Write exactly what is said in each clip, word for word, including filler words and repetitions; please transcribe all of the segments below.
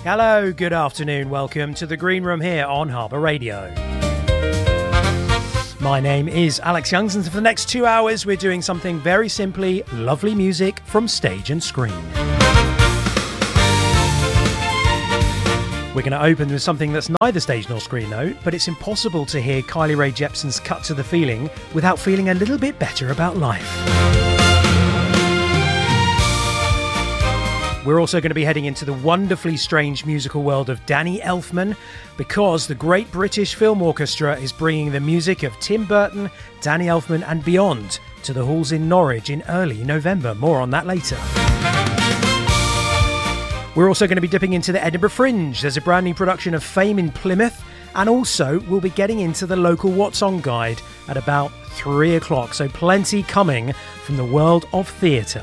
Hello, good afternoon, welcome to the Green Room here on Harbour Radio. My name is Alex Youngs, and for the next two hours we're doing something very simply lovely music from stage and screen. We're going to open with something that's neither stage nor screen though, but it's impossible to hear Kylie Rae Jepsen's Cut to the Feeling without feeling a little bit better about life. We're also going to be heading into the wonderfully strange musical world of Danny Elfman, because the Great British Film Orchestra is bringing the music of Tim Burton, Danny Elfman and beyond to the halls in Norwich in early November. More on that later. We're also going to be dipping into the Edinburgh Fringe. There's a brand new production of Fame in Plymouth, and also we'll be getting into the local What's On guide at about three o'clock, so plenty coming from the world of theatre.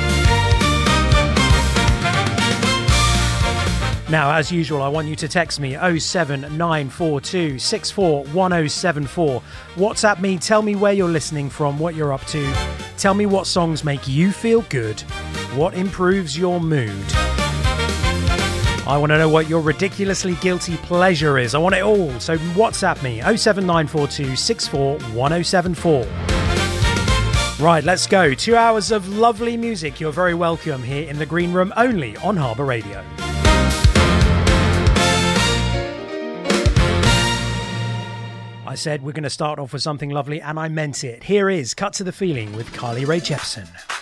Now, as usual, I want you to text me oh seven nine four two six four one oh seven four. WhatsApp me, tell me where you're listening from, what you're up to. Tell me what songs make you feel good, what improves your mood. I want to know what your ridiculously guilty pleasure is. I want it all. So WhatsApp me, oh seven nine four two six four one oh seven four. Right, let's go. Two hours of lovely music. You're very welcome here in the Green Room, only on Harbour Radio. I said we're going to start off with something lovely, and I meant it. Here is Cut to the Feeling with Kylie Rae Jepsen.